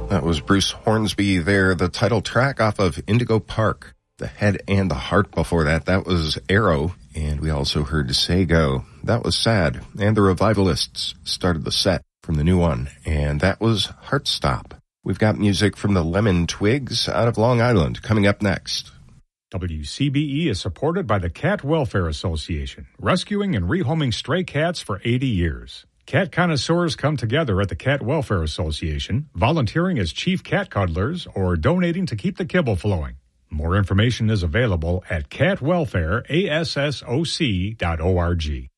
That was Bruce Hornsby there, the title track off of Indigo Park. The Head and the Heart before that, that was Arrow. And we also heard Sago. That was Sad. And the Revivalists started the set from the new one. And that was Heartstop. We've got music from the Lemon Twigs out of Long Island coming up next. WCBE is supported by the Cat Welfare Association, rescuing and rehoming stray cats for 80 years. Cat connoisseurs come together at the Cat Welfare Association, volunteering as chief cat cuddlers or donating to keep the kibble flowing. More information is available at catwelfareassoc.org.